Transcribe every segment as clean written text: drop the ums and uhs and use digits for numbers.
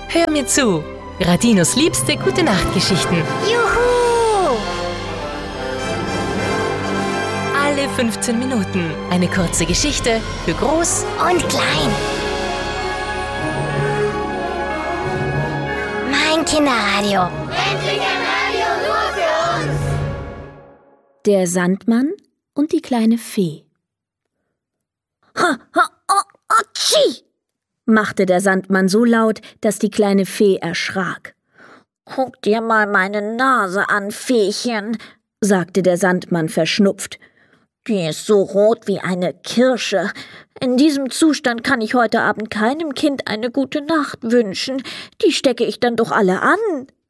Hör mir zu. Radinos liebste Gute-Nacht-Geschichten. Juhu! Alle 15 Minuten eine kurze Geschichte für Groß Und klein. Mein Kinderradio. Endlich ein Radio nur für uns! Der Sandmann und die kleine Fee. Ha, ha, oh, atschi! Machte der Sandmann so laut, dass die kleine Fee erschrak. »Guck dir mal meine Nase an, Feechen«, sagte der Sandmann verschnupft. »Die ist so rot wie eine Kirsche. In diesem Zustand kann ich heute Abend keinem Kind eine gute Nacht wünschen. Die stecke ich dann doch alle an.«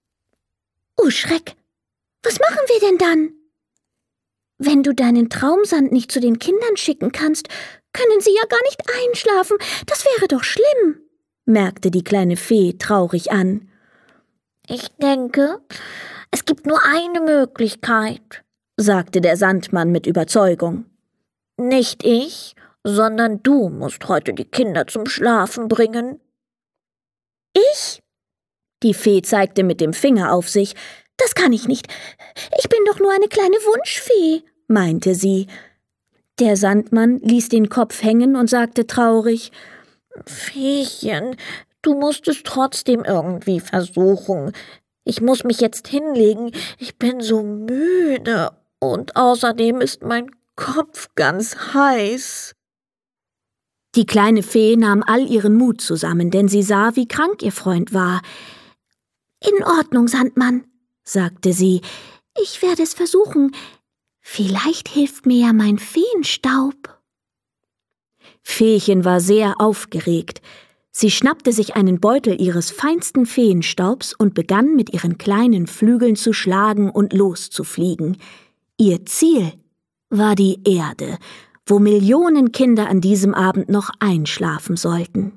»Oh Schreck! Was machen wir denn dann?« »Wenn du deinen Traumsand nicht zu den Kindern schicken kannst, können sie ja gar nicht einschlafen. Das wäre doch schlimm«, merkte die kleine Fee traurig an. »Ich denke, es gibt nur eine Möglichkeit«, sagte der Sandmann mit Überzeugung. »Nicht ich, sondern du musst heute die Kinder zum Schlafen bringen.« »Ich?« Die Fee zeigte mit dem Finger auf sich. »Das kann ich nicht. Ich bin doch nur eine kleine Wunschfee«, meinte sie. Der Sandmann ließ den Kopf hängen und sagte traurig, »Feechen, du musst es trotzdem irgendwie versuchen. Ich muss mich jetzt hinlegen, ich bin so müde und außerdem ist mein Kopf ganz heiß.« Die kleine Fee nahm all ihren Mut zusammen, denn sie sah, wie krank ihr Freund war. »In Ordnung, Sandmann«, sagte sie, »ich werde es versuchen. Vielleicht hilft mir ja mein Feenstaub.« Feechen war sehr aufgeregt. Sie schnappte sich einen Beutel ihres feinsten Feenstaubs und begann mit ihren kleinen Flügeln zu schlagen und loszufliegen. Ihr Ziel war die Erde, wo Millionen Kinder an diesem Abend noch einschlafen sollten.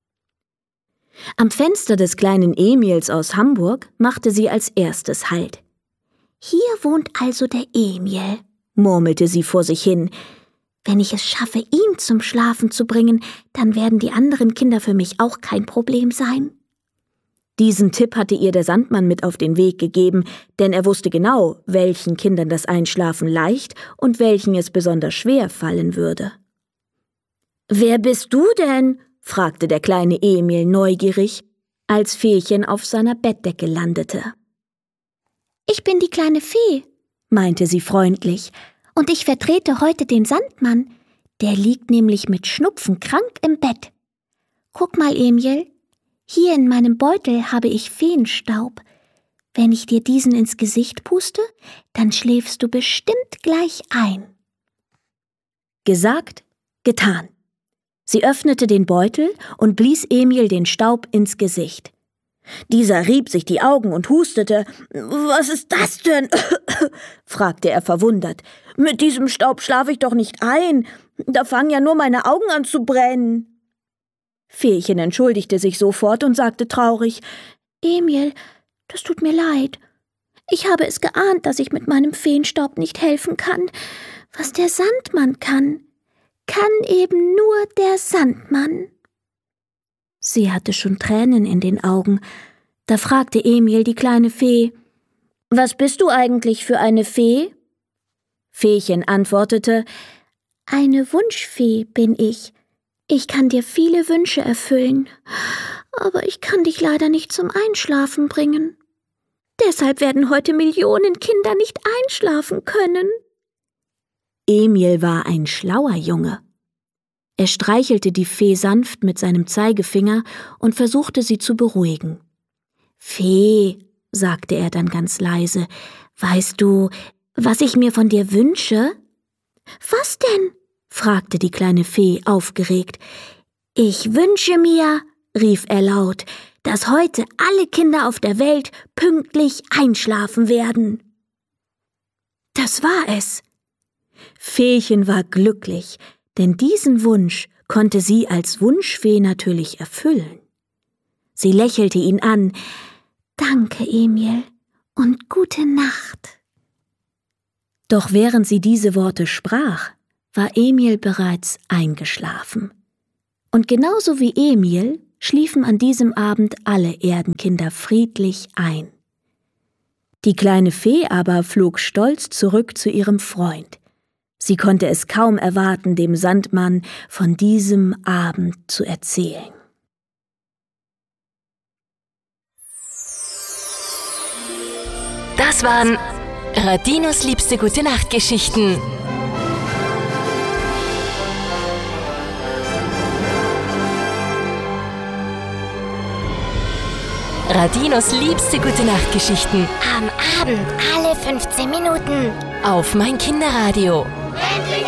Am Fenster des kleinen Emils aus Hamburg machte sie als erstes Halt. »Hier wohnt also der Emil«, murmelte sie vor sich hin. »Wenn ich es schaffe, ihn zum Schlafen zu bringen, dann werden die anderen Kinder für mich auch kein Problem sein.« Diesen Tipp hatte ihr der Sandmann mit auf den Weg gegeben, denn er wusste genau, welchen Kindern das Einschlafen leicht und welchen es besonders schwer fallen würde. »Wer bist du denn?« fragte der kleine Emil neugierig, als Feechen auf seiner Bettdecke landete. »Ich bin die kleine Fee«, meinte sie freundlich, »und ich vertrete heute den Sandmann. Der liegt nämlich mit Schnupfen krank im Bett. Guck mal, Emil, hier in meinem Beutel habe ich Feenstaub. Wenn ich dir diesen ins Gesicht puste, dann schläfst du bestimmt gleich ein.« Gesagt, getan. Sie öffnete den Beutel und blies Emil den Staub ins Gesicht. Dieser rieb sich die Augen und hustete. »Was ist das denn?« fragte er verwundert. »Mit diesem Staub schlafe ich doch nicht ein. Da fangen ja nur meine Augen an zu brennen.« Feechen entschuldigte sich sofort und sagte traurig, »Emil, das tut mir leid. Ich habe es geahnt, dass ich mit meinem Feenstaub nicht helfen kann. Was der Sandmann kann eben nur der Sandmann.« Sie hatte schon Tränen in den Augen. Da fragte Emil die kleine Fee, »Was bist du eigentlich für eine Fee?« Feechen antwortete, »Eine Wunschfee bin ich. Ich kann dir viele Wünsche erfüllen, aber ich kann dich leider nicht zum Einschlafen bringen. Deshalb werden heute Millionen Kinder nicht einschlafen können.« Emil war ein schlauer Junge. Er streichelte die Fee sanft mit seinem Zeigefinger und versuchte sie zu beruhigen. »Fee«, sagte er dann ganz leise, »weißt du, was ich mir von dir wünsche?« »Was denn?« fragte die kleine Fee aufgeregt. »Ich wünsche mir«, rief er laut, »dass heute alle Kinder auf der Welt pünktlich einschlafen werden.« Das war es. Feechen war glücklich, denn diesen Wunsch konnte sie als Wunschfee natürlich erfüllen. Sie lächelte ihn an. »Danke, Emil, und gute Nacht.« Doch während sie diese Worte sprach, war Emil bereits eingeschlafen. Und genauso wie Emil schliefen an diesem Abend alle Erdenkinder friedlich ein. Die kleine Fee aber flog stolz zurück zu ihrem Freund. Sie konnte es kaum erwarten, dem Sandmann von diesem Abend zu erzählen. Das waren Radinos liebste Gute-Nacht-Geschichten. Radinos liebste Gute-Nacht-Geschichten. Am Abend alle 15 Minuten. Auf mein Kinderradio. Endlich